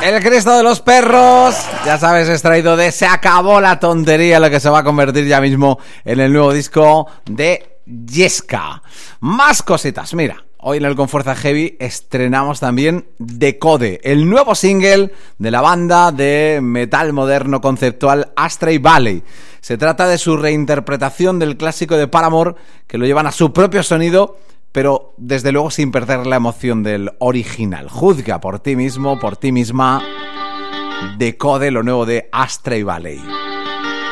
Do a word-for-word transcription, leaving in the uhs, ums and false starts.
El Cristo de los perros, ya sabes, extraído de Se acabó la tontería, lo que se va a convertir ya mismo en el nuevo disco de Yesca. Más cositas, mira. Hoy en el Con Fuerza Heavy estrenamos también Decode, el nuevo single de la banda de metal moderno conceptual Astray Valley. Se trata de su reinterpretación del clásico de Paramore, que lo llevan a su propio sonido, pero desde luego sin perder la emoción del original. Juzga por ti mismo, por ti misma. Decode, lo nuevo de Astray Valley.